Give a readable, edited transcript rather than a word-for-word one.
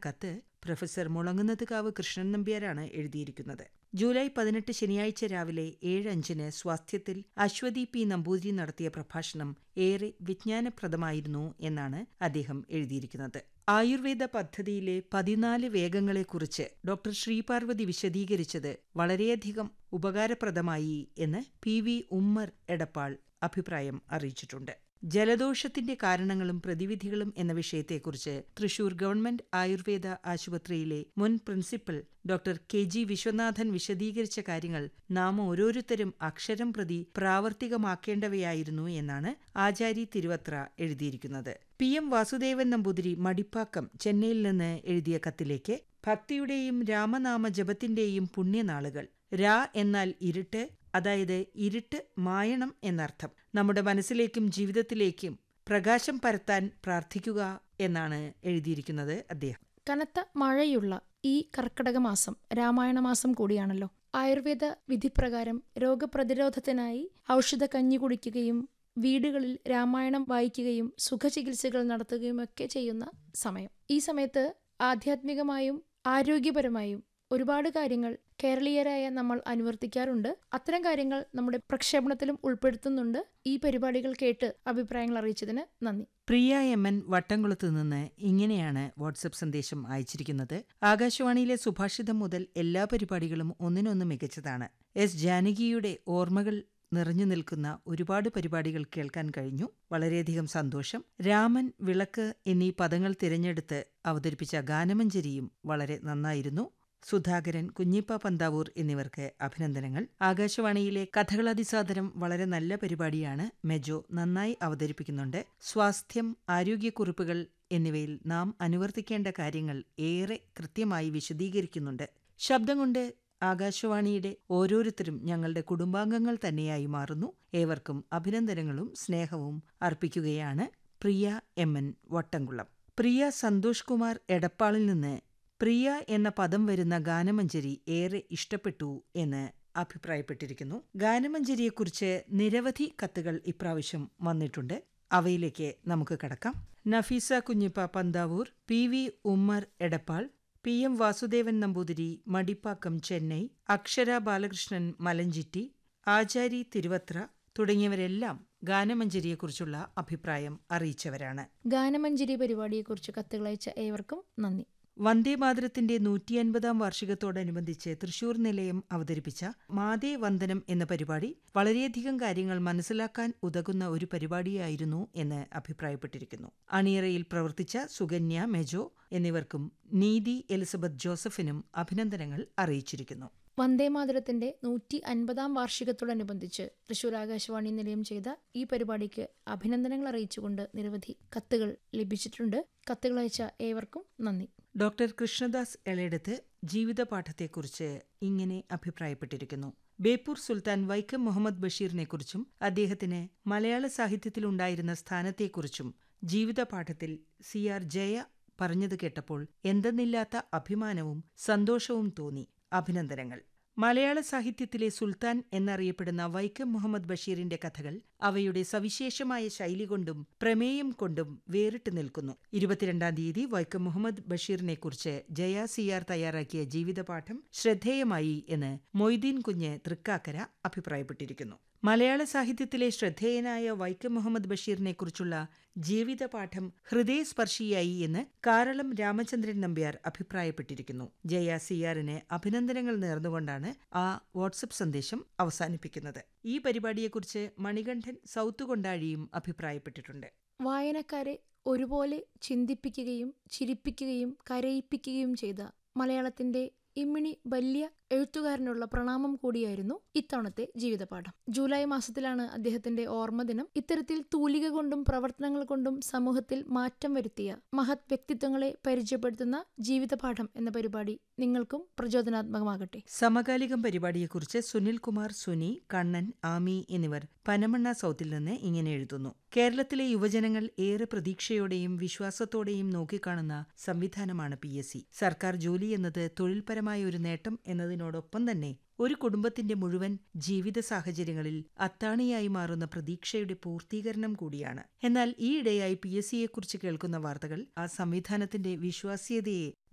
കത്ത് പ്രൊഫസർ മുളങ്ങുന്നത്കാവ് കൃഷ്ണൻ നമ്പ്യാരാണ് എഴുതിയിരിക്കുന്നത്. ജൂലൈ 18 ശനിയാഴ്ച രാവിലെ 7:05 സ്വാസ്ഥ്യത്തിൽ അശ്വതി പി നമ്പൂതിരി നടത്തിയ പ്രഭാഷണം ഏറെ വിജ്ഞാനപ്രദമായിരുന്നു എന്നാണ് അദ്ദേഹം എഴുതിയിരിക്കുന്നത്. ആയുർവേദ പദ്ധതിയിലെ 14 വേഗങ്ങളെക്കുറിച്ച് ഡോക്ടർ ശ്രീപാർവതി വിശദീകരിച്ചത് വളരെയധികം ഉപകാരപ്രദമായി എന്ന് പി.വി. ഉമ്മർ എടപ്പാൾ അഭിപ്രായം അറിയിച്ചിട്ടുണ്ട്. ജലദോഷത്തിന്റെ കാരണങ്ങളും പ്രതിവിധികളും എന്ന വിഷയത്തെക്കുറിച്ച് തൃശൂർ ഗവൺമെന്റ് ആയുർവേദ ആശുപത്രിയിലെ മുൻ പ്രിൻസിപ്പൽ ഡോക്ടർ കെ.ജി. വിശ്വനാഥൻ വിശദീകരിച്ച കാര്യങ്ങൾ നാം ഓരോരുത്തരും അക്ഷരം പ്രതി പ്രാവർത്തികമാക്കേണ്ടവയായിരുന്നു എന്നാണ് ആചാരി തിരുവത്ര എഴുതിയിരിക്കുന്നത്. പി.എം. വാസുദേവൻ നമ്പൂതിരി മടിപ്പാക്കം, ചെന്നൈയിൽ നിന്ന് എഴുതിയ കത്തിലേക്ക് ഭക്തിയുടെയും രാമനാമ ജപത്തിന്റെയും പുണ്യനാളുകൾ. രാ എന്നാൽ ഇരുട്ട്, അതായത് ഇരുട്ട് മായണം എന്നർത്ഥം. നമ്മുടെ മനസ്സിലേക്കും ജീവിതത്തിലേക്കും പ്രകാശം പരത്താൻ പ്രാർത്ഥിക്കുക എന്നാണ് എഴുതിയിരിക്കുന്നത് അദ്ദേഹം. കനത്ത മഴയുള്ള ഈ കർക്കടക മാസം രാമായണ മാസം കൂടിയാണല്ലോ. ആയുർവേദ വിധിപ്രകാരം രോഗപ്രതിരോധത്തിനായി ഔഷധ കഞ്ഞി കുടിക്കുകയും വീടുകളിൽ രാമായണം വായിക്കുകയും സുഖചികിത്സകൾ നടത്തുകയുമൊക്കെ ചെയ്യുന്ന സമയം. ഈ സമയത്ത് ആധ്യാത്മികമായും ആരോഗ്യപരമായും ഒരുപാട് കാര്യങ്ങൾ കേരളീയരായ നമ്മൾ അനുവർത്തിക്കാറുണ്ട്. അത്തരം കാര്യങ്ങൾ നമ്മുടെ പ്രക്ഷേപണത്തിലും ഉൾപ്പെടുത്തുന്നുണ്ട്. ഈ പരിപാടികൾ കേട്ട് അഭിപ്രായങ്ങൾ അറിയിച്ചതിന് നന്ദി. പ്രിയ എം.എൻ. വട്ടംകുളത്ത് നിന്ന് ഇങ്ങനെയാണ് വാട്സപ്പ് സന്ദേശം അയച്ചിരിക്കുന്നത്. ആകാശവാണിയിലെ സുഭാഷിതം മുതൽ എല്ലാ പരിപാടികളും ഒന്നിനൊന്ന് മികച്ചതാണ്. എസ് ജാനകിയുടെ ഓർമ്മകൾ നിറഞ്ഞു നിൽക്കുന്ന ഒരുപാട് പരിപാടികൾ കേൾക്കാൻ കഴിഞ്ഞു. വളരെയധികം സന്തോഷം. രാമൻ, വിളക്ക് എന്നീ പദങ്ങൾ തിരഞ്ഞെടുത്ത് അവതരിപ്പിച്ച ഗാനമഞ്ജരിയും വളരെ നന്നായിരുന്നു. സുധാകരൻ, കുഞ്ഞിപ്പ പന്താവൂർ എന്നിവർക്ക് അഭിനന്ദനങ്ങൾ. ആകാശവാണിയിലെ കഥകളതിസാദരം വളരെ നല്ല പരിപാടിയാണ്. മെജോ നന്നായി അവതരിപ്പിക്കുന്നുണ്ട്. സ്വാസ്ഥ്യം, ആരോഗ്യക്കുറിപ്പുകൾ എന്നിവയിൽ നാം അനുവർത്തിക്കേണ്ട കാര്യങ്ങൾ ഏറെ കൃത്യമായി വിശദീകരിക്കുന്നുണ്ട്. ശബ്ദം കൊണ്ട് ആകാശവാണിയുടെ ഓരോരുത്തരും ഞങ്ങളുടെ കുടുംബാംഗങ്ങൾ തന്നെയായി മാറുന്നു. ഏവർക്കും അഭിനന്ദനങ്ങളും സ്നേഹവും അർപ്പിക്കുകയാണ്. പ്രിയ എം.എൻ. വട്ടംകുളം. പ്രിയ സന്തോഷ് കുമാർ എടപ്പാളിൽ നിന്ന് പ്രിയ എന്ന പദം വരുന്ന ഗാനമഞ്ജരി ഏറെ ഇഷ്ടപ്പെട്ടു എന്ന് അഭിപ്രായപ്പെട്ടിരിക്കുന്നു. ഗാനമഞ്ജരിയെക്കുറിച്ച് നിരവധി കത്തുകൾ ഇപ്രാവശ്യം വന്നിട്ടുണ്ട്. അവയിലേക്ക് നമുക്ക് കടക്കാം. നഫീസ കുഞ്ഞിപ്പ പന്താവൂർ, പി.വി. ഉമ്മർ എടപ്പാൾ, പി.എം. വാസുദേവൻ നമ്പൂതിരി മടിപ്പാക്കം, ചെന്നൈ, അക്ഷര ബാലകൃഷ്ണൻ മലഞ്ചിറ്റി, ആചാരി തിരുവത്ര തുടങ്ങിയവരെല്ലാം ഗാനമഞ്ജരിയെക്കുറിച്ചുള്ള അഭിപ്രായം അറിയിച്ചവരാണ്. ഗാനമഞ്ജരി പരിപാടിയെക്കുറിച്ച് കത്തുകളയച്ച ഏവർക്കും നന്ദി. വന്ദേമാതരത്തിന്റെ 150-ാം വാർഷികത്തോടനുബന്ധിച്ച് തൃശൂർ നിലയം അവതരിപ്പിച്ച മാതേ വന്ദനം എന്ന പരിപാടി വളരെയധികം കാര്യങ്ങൾ മനസ്സിലാക്കാൻ ഉതകുന്ന ഒരു പരിപാടിയായിരുന്നു എന്ന് അഭിപ്രായപ്പെട്ടിരിക്കുന്നു. അണിയറയിൽ പ്രവർത്തിച്ച സുകന്യ, മെജോ എന്നിവർക്കും നീതി എലിസബത്ത് ജോസഫിനും അഭിനന്ദനങ്ങൾ അറിയിച്ചിരിക്കുന്നു. വന്ദേമാതരത്തിന്റെ 150-ാം വാർഷികത്തോടനുബന്ധിച്ച് തൃശൂർ ആകാശവാണി നിലയം ചെയ്ത ഈ പരിപാടിക്ക് അഭിനന്ദനങ്ങൾ അറിയിച്ചുകൊണ്ട് നിരവധി കത്തുകൾ ലഭിച്ചിട്ടുണ്ട്. കത്തുകളയച്ച ഏവർക്കും നന്ദി. ഡോക്ടർ കൃഷ്ണദാസ് എളേടത്ത് ജീവിതപാഠത്തെക്കുറിച്ച് ഇങ്ങനെ അഭിപ്രായപ്പെട്ടിരിക്കുന്നു. ബേപ്പൂർ സുൽത്താൻ വൈക്കം മുഹമ്മദ് ബഷീറിനെക്കുറിച്ചും അദ്ദേഹത്തിന് മലയാള സാഹിത്യത്തിലുണ്ടായിരുന്ന സ്ഥാനത്തെക്കുറിച്ചും ജീവിതപാഠത്തിൽ CR ജയ പറഞ്ഞത് കേട്ടപ്പോൾ എന്തെന്നില്ലാത്ത അഭിമാനവും സന്തോഷവും തോന്നി. അഭിനന്ദനങ്ങൾ. മലയാള സാഹിത്യത്തിലെ സുൽത്താൻ എന്നറിയപ്പെടുന്ന വൈക്കം മുഹമ്മദ് ബഷീറിന്റെ കഥകൾ അവയുടെ സവിശേഷമായ ശൈലി കൊണ്ടും പ്രമേയം കൊണ്ടും വേറിട്ട് നിൽക്കുന്നു. 22-ാം തീയതി വൈക്കം മുഹമ്മദ് ബഷീറിനെക്കുറിച്ച് ജയ CR തയ്യാറാക്കിയ ജീവിതപാഠം ശ്രദ്ധേയമായി എന്ന് മൊയ്തീൻ കുഞ്ഞ് തൃക്കാക്കര അഭിപ്രായപ്പെട്ടിരിക്കുന്നു. മലയാള സാഹിത്യത്തിലെ ശ്രദ്ധേയനായ വൈക്കം മുഹമ്മദ് ബഷീറിനെക്കുറിച്ചുള്ള ജീവിതപാഠം ഹൃദയസ്പർശിയായി എന്ന് കാരളം രാമചന്ദ്രൻ നമ്പ്യാർ അഭിപ്രായപ്പെട്ടിരിക്കുന്നു. ജയ CRന് അഭിനന്ദനങ്ങൾ നേർന്നുകൊണ്ടാണ് ആ വാട്സപ്പ് സന്ദേശം അവസാനിപ്പിക്കുന്നത്. ഈ പരിപാടിയെക്കുറിച്ച് മണികണ്ഠൻ സൗത്ത് കൊണ്ടാഴിയും അഭിപ്രായപ്പെട്ടിട്ടുണ്ട്. വായനക്കാരെ ഒരുപോലെ ചിന്തിപ്പിക്കുകയും ചിരിപ്പിക്കുകയും കരയിപ്പിക്കുകയും ചെയ്ത മലയാളത്തിന്റെ ഇമ്മിണി വലിയ എഴുത്തുകാരനുള്ള പ്രണാമം കൂടിയായിരുന്നു ഇത്തവണത്തെ ജീവിതപാഠം. ജൂലൈ മാസത്തിലാണ് അദ്ദേഹത്തിന്റെ ഓർമ്മദിനം. ഇത്തരത്തിൽ തൂലിക കൊണ്ടും പ്രവർത്തനങ്ങൾ കൊണ്ടും സമൂഹത്തിൽ മാറ്റം വരുത്തിയ മഹത് വ്യക്തിത്വങ്ങളെ പരിചയപ്പെടുത്തുന്ന ജീവിതപാഠം എന്ന പരിപാടി നിങ്ങൾക്കും പ്രചോദനാത്മകമാകട്ടെ. സമകാലികം പരിപാടിയെക്കുറിച്ച് സുനിൽ കുമാർ, സുനി, കണ്ണൻ, ആമി എന്നിവർ പനമണ്ണ സൗത്തിൽ നിന്ന് ഇങ്ങനെ എഴുതുന്നു. കേരളത്തിലെ യുവജനങ്ങൾ ഏറെ പ്രതീക്ഷയോടെയും വിശ്വാസത്തോടെയും നോക്കിക്കാണുന്ന സംവിധാനമാണ് PSC. സർക്കാർ ജോലി എന്നത് തൊഴിൽപരമായ ഒരു നേട്ടം എന്നതിനോടൊപ്പം തന്നെ ഒരു കുടുംബത്തിന്റെ മുഴുവൻ ജീവിത സാഹചര്യങ്ങളിൽ അത്താണിയായി മാറുന്ന പ്രതീക്ഷയുടെ പൂർത്തീകരണം കൂടിയാണ്. എന്നാൽ ഈയിടെയായി PSCയെക്കുറിച്ച് കേൾക്കുന്ന വാർത്തകൾ ആ സംവിധാനത്തിന്റെ വിശ്വാസ്യതയെ